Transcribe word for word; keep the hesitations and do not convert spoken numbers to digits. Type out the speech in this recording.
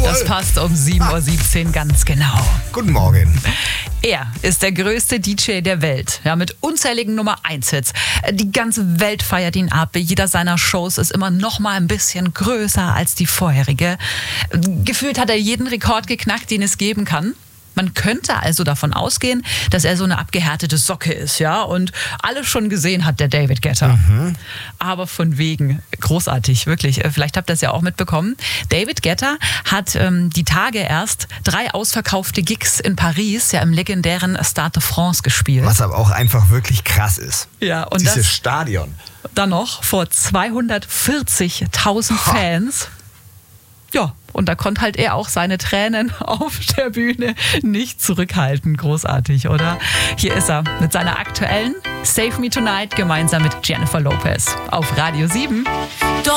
Das passt um sieben Uhr siebzehn ganz genau. Guten Morgen. Er ist der größte D J der Welt, ja, mit unzähligen Nummer eins Hits. Die ganze Welt feiert ihn ab. Jeder seiner Shows ist immer noch mal ein bisschen größer als die vorherige. Gefühlt hat er jeden Rekord geknackt, den es geben kann. Man könnte also davon ausgehen, dass er so eine abgehärtete Socke ist, ja, und alles schon gesehen hat, der David Guetta. Mhm. Aber von wegen, großartig, wirklich. Vielleicht habt ihr es ja auch mitbekommen. David Guetta hat ähm, die Tage erst drei ausverkaufte Gigs in Paris, ja, im legendären Stade de France gespielt. Was aber auch einfach wirklich krass ist. Ja, und dieses das Stadion. Dann noch vor zweihundertvierzigtausend Fans. Ja, und da konnte halt er auch seine Tränen auf der Bühne nicht zurückhalten. Großartig, oder? Hier ist er mit seiner aktuellen Save Me Tonight gemeinsam mit Jennifer Lopez auf Radio sieben.